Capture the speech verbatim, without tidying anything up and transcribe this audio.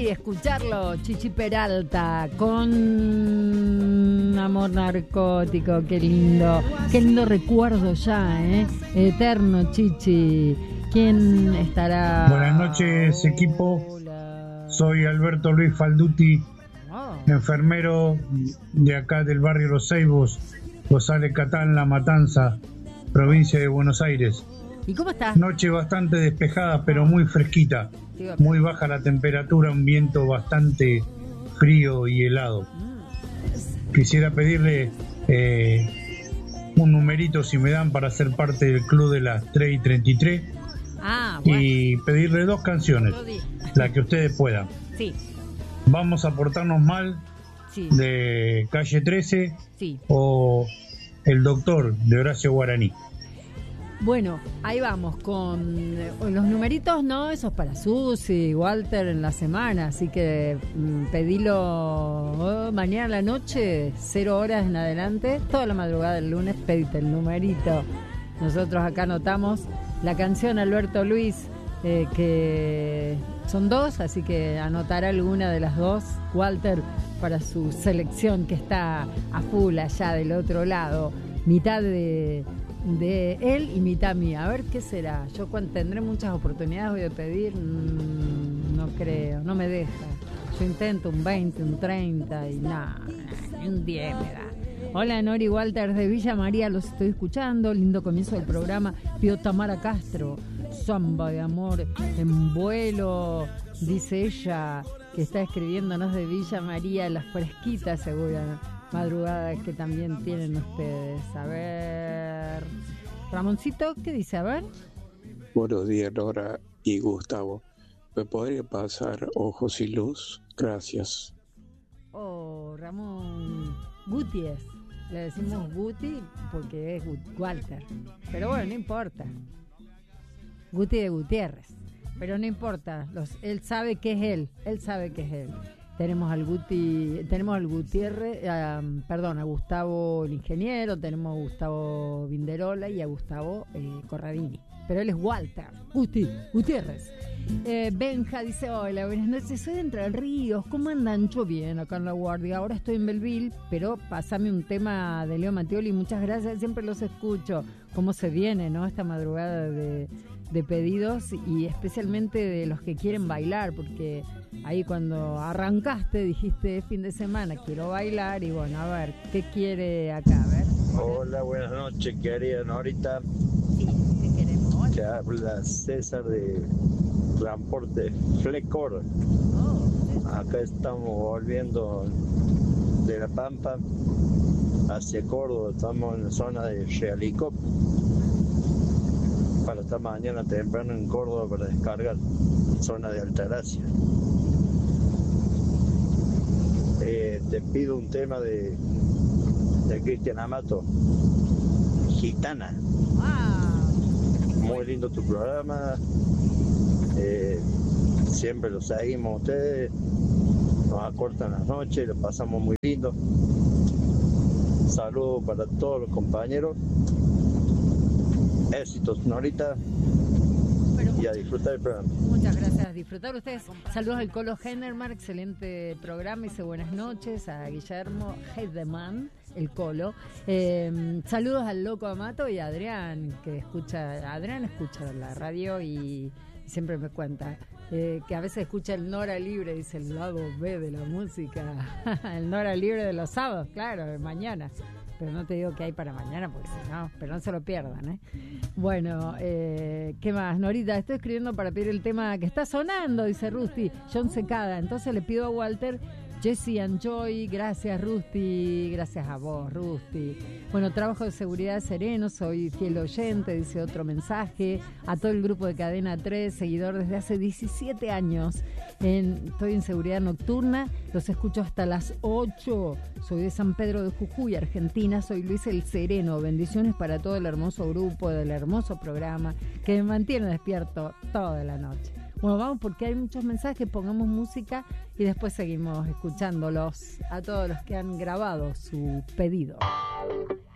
sí, escucharlo, Chichi Peralta, con Amor Narcótico, qué lindo, qué lindo recuerdo ya, ¿eh? Eterno, Chichi. ¿Quién estará? Buenas noches, equipo. Hola. Soy Alberto Luis Falduti, Oh. enfermero de acá del barrio Los Ceibos, González Catán, La Matanza, provincia de Buenos Aires. ¿Y cómo estás? Noche bastante despejada, pero muy fresquita. Muy baja la temperatura, un viento bastante frío y helado. Quisiera pedirle eh, un numerito, si me dan, para ser parte del club de las tres y treinta y tres. Ah, bueno. Y pedirle dos canciones, la que ustedes puedan. Sí. Vamos a portarnos mal, sí. de Calle trece, sí. o El Doctor, de Horacio Guaraní. Bueno, ahí vamos con eh, los numeritos, ¿no? Eso es para Susi, Walter en la semana, así que mm, pedilo oh, mañana a la noche, cero horas en adelante, toda la madrugada del lunes, pedite el numerito. Nosotros acá anotamos la canción Alberto Luis, eh, que son dos, así que anotará alguna de las dos, Walter, para su selección que está a full allá del otro lado, mitad de... de él y mitad mía. A ver qué será. Yo cuando tendré muchas oportunidades voy a pedir, mmm, no creo, no me deja. Yo intento un veinte, un treinta y nada, ni un diez me da. Hola, Nori Walter de Villa María, los estoy escuchando. Lindo comienzo del programa. Pido Tamara Castro, Samba de Amor en Vuelo, dice ella, que está escribiéndonos de Villa María, las fresquitas seguro, madrugadas que también tienen ustedes. A ver, Ramoncito, ¿qué dice? A ver. Buenos días, Nora y Gustavo. ¿Me podría pasar Ojos y Luz? Gracias. Oh, Ramón Gutiérrez. Le decimos Guti porque es Walter. Pero bueno, no importa. Guti de Gutiérrez. Pero no importa. Los, él sabe que es él. Él sabe que es él. Tenemos al Guti, tenemos al Gutiérrez, um, perdón, a Gustavo el ingeniero, tenemos a Gustavo Vinderola y a Gustavo eh, Corradini. Pero él es Walter, Guti, Gutiérrez. Eh, Benja dice, hola, buenas noches, soy de Entre Ríos, ¿cómo andan? Yo bien acá en La Guardia, ahora estoy en Belleville, pero pasame un tema de Leo Mattioli, muchas gracias, siempre los escucho. Cómo se viene, ¿no? Esta madrugada de... de pedidos y especialmente de los que quieren bailar, porque ahí cuando arrancaste dijiste fin de semana quiero bailar y bueno, a ver, ¿qué quiere acá? A ver. Hola, buenas noches, querida Norita. Sí, ¿qué queremos? Hola. Te habla César de Transporte Flecor. Oh, acá estamos volviendo de La Pampa hacia Córdoba, estamos en la zona de Realicop, para estar mañana temprano en Córdoba para descargar, zona de Altagracia. Eh, te pido un tema de, de Cristian Amato, Gitana. wow. Muy lindo tu programa, eh, siempre lo seguimos ustedes, nos acortan las noches, lo pasamos muy lindo. Saludos para todos los compañeros. Éxitos, Norita. Pero y a disfrutar el programa. Muchas gracias, disfrutar ustedes. Saludos al Colo Hennerman, excelente programa, dice buenas noches a Guillermo Heidemann, el Colo. Eh, saludos al Loco Amato y a Adrián, que escucha, Adrián escucha la radio y, y siempre me cuenta eh, que a veces escucha el Nora Libre, dice el lado B de la música, el Nora Libre de los sábados, claro, de mañana. Pero no te digo que hay para mañana, porque si no, pero no se lo pierdan, ¿eh? Bueno, eh, ¿qué más? Norita, estoy escribiendo para pedir el tema que está sonando, dice Rusty, John Secada. Entonces le pido a Walter, Jesse and Joy, gracias Rusty, gracias a vos, Rusty. Bueno, trabajo de seguridad sereno, soy fiel oyente, dice otro mensaje. A todo el grupo de Cadena tres, seguidor desde hace diecisiete años. En, estoy en seguridad nocturna, los escucho hasta las ocho. Soy de San Pedro de Jujuy, Argentina. Soy Luis el Sereno. Bendiciones para todo el hermoso grupo del hermoso programa que me mantiene despierto toda la noche. Bueno, vamos porque hay muchos mensajes, pongamos música y después seguimos escuchándolos a todos los que han grabado su pedido.